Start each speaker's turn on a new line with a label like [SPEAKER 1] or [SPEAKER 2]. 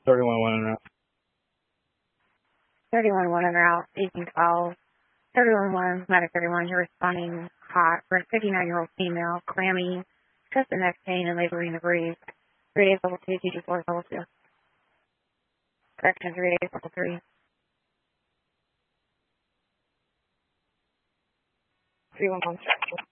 [SPEAKER 1] 31-1 and out.
[SPEAKER 2] 31-1 and out. Evening 12. 31-1, Medic 31, you're responding hot for a 59-year-old female, clammy, chest and neck pain, and laboring to breathe. 3 days level 2, TG4 level 2. Correction, 3 days level 3. 311 structure.